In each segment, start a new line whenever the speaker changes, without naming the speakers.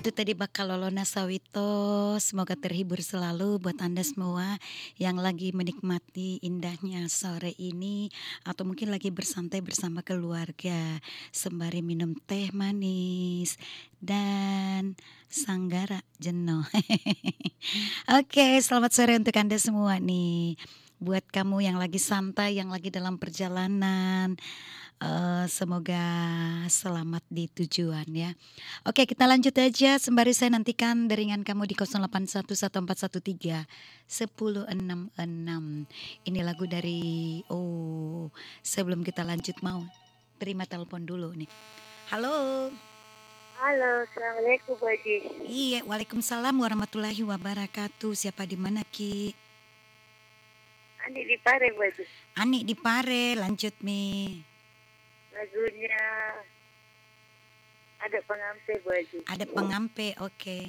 Itu tadi Bakalolona Sawito, semoga terhibur selalu buat Anda semua yang lagi menikmati indahnya sore ini atau mungkin lagi bersantai bersama keluarga sembari minum teh manis dan sanggara jeno. Oke, selamat sore untuk Anda semua nih. Buat kamu yang lagi santai, yang lagi dalam perjalanan, semoga selamat di tujuan ya. Oke, kita lanjut aja sembari saya nantikan deringan kamu di 0811411066. Ini lagu dari sebelum kita lanjut mau terima telepon dulu nih. Halo.
Halo, assalamualaikum Bu Haji.
Iya, waalaikumsalam warahmatullahi wabarakatuh. Siapa di mana Ki?
Ani di Pare Bu Haji.
Ani di Pare, lanjut Mi.
Lagunya ada pengampe Bu Haji.
Ada pengampe, oke.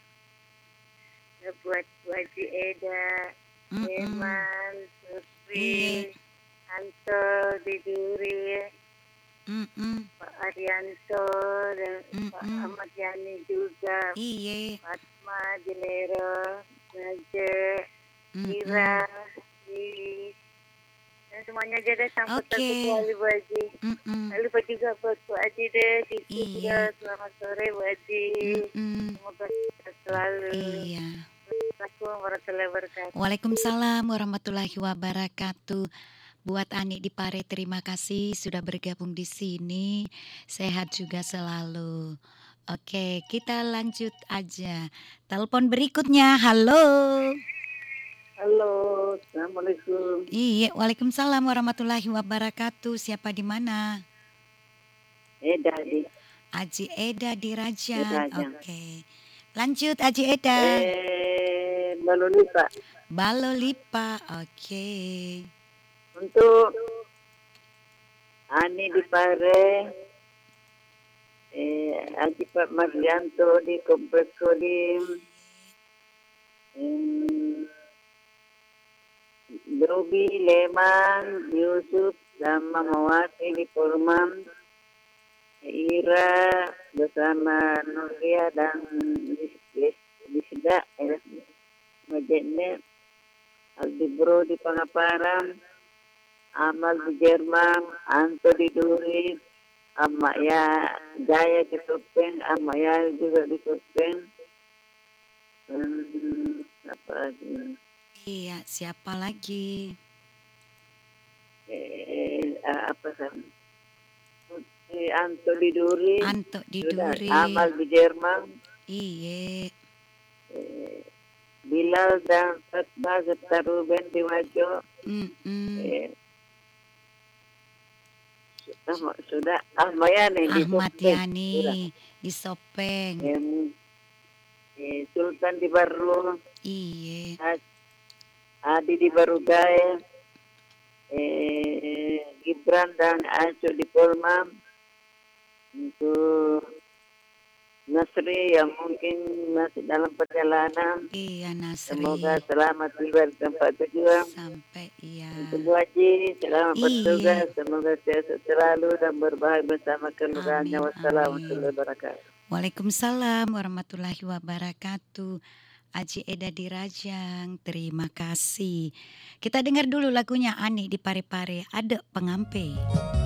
Buat Bu Haji Eda, Eman, Supri, Anto, Diduri, Pak Arianto, dan Pak Ahmad Yani juga.
Iya.
Fatma, Jelero, Naje, Ira, Wiwi. Dan semuanya aja deh sampai terkecuali Bu Haji. Lalu juga buat Bu Haji deh, Siti juga selamat sore Bu Haji. Semoga sehat selalu.
Iya.
Assalamualaikum warahmatullahi wabarakatuh.
Waalaikumsalam warahmatullahi wabarakatuh. Buat Ani di Pare, terima kasih sudah bergabung di sini. Sehat juga selalu. Oke, kita lanjut aja. Telepon berikutnya. Halo.
Halo, assalamualaikum.
Iya, waalaikumsalam warahmatullahi wabarakatuh. Siapa di mana?
Eda di.
Aji Eda di Rajang. Oke. Lanjut Aji Eda.
Balolipa.
Balolipa. Oke.
Untuk Ani di Pare, Aji Pak Marlianto di Kompleks Kodim, Dobi, Leman, Yusuf, sama Mawati di Purman, Ira bersama Nuria dan Lisda, Majene, Aldi Bro di Pangaparan, Amal di Jerman, Anto di Duri, Amaya Jaya di Tupeng, Amaya juga di Tupeng. Apa lagi?
Iya, siapa lagi?
Apa kan? Anto di Duri.
Anto di Duri.
Amal di Jerman.
Iya.
Bilal dan Fatma serta Ruben di Wajo. Sudah Ahmad Yani
di Sopeng.
Sultan di Baru.
Iya.
Adi di Barugai. Gibran dan Aco di Polmam. Untuk Nasri yang mungkin masih dalam perjalanan.
Iya, Nasri.
Semoga selamat tiba di tempat tujuan.
Sampai iya.
Untuk Bu Haji, selamat bertugas. Semoga sehat selalu dan berbahagia bersama keluarganya. Wassalamualaikum warahmatullahi wabarakatuh.
Waalaikumsalam warahmatullahi wabarakatuh. Aji Eda di Rajang, terima kasih. Kita dengar dulu lagunya Ani di Pare-Pare, Ada Pengampe.